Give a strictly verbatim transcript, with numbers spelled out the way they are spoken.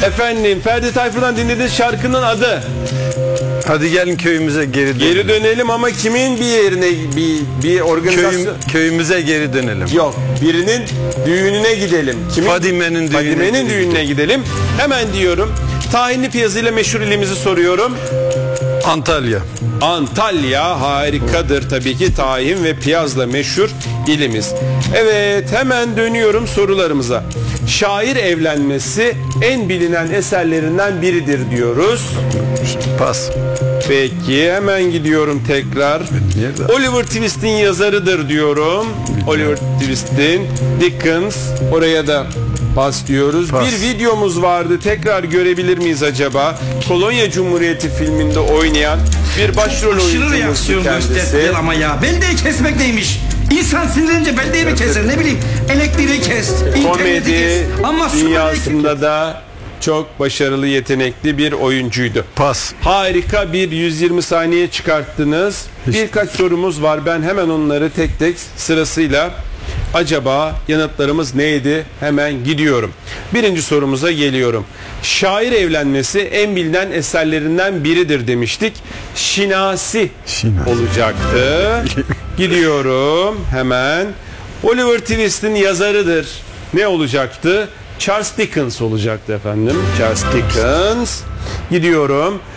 Efendim, Ferdi Tayfur'dan dinlediğiniz şarkının adı? Hadi gelin köyümüze geri dönelim. Geri dönelim ama kimin bir yerine, bir, bir organizasyon? Köyüm, köyümüze geri dönelim. Yok, birinin düğününe gidelim. Kimin? Fadime'nin düğününe, Fadime'nin düğününe gidelim. Hemen diyorum. Tahinli piyazıyla meşhur ilimizi soruyorum. Antalya. Antalya harikadır tabii ki, tahin ve piyazla meşhur ilimiz. Evet, hemen dönüyorum sorularımıza. Şair evlenmesi en bilinen eserlerinden biridir diyoruz. Pas. Peki, hemen gidiyorum tekrar. Oliver Twist'in yazarıdır diyorum. Oliver Twist'in Dickens, oraya da pas diyoruz. Pas. Bir videomuz vardı, tekrar görebilir miyiz acaba? Kolonya Cumhuriyeti filminde oynayan bir başrol oyuncumuz kendisi. Ama ya beldeyi kesmek neymiş? İnsan sinirlenince beldeyi mi keser, ne bileyim, elektriği kes, Komedi kes. Ama dünyasında da çok başarılı, yetenekli bir oyuncuydu. Pas. Harika bir yüz yirmi saniye çıkarttınız. Birkaç sorumuz var. Ben hemen onları tek tek sırasıyla, acaba yanıtlarımız neydi? Hemen gidiyorum. Birinci sorumuza geliyorum. Şair evlenmesi en bilinen eserlerinden biridir demiştik. Şinasi, Şinasi. olacaktı. Gidiyorum hemen. Oliver Twist'in yazarıdır. Ne olacaktı? Charles Dickens olacaktı efendim. Charles Dickens. Gidiyorum.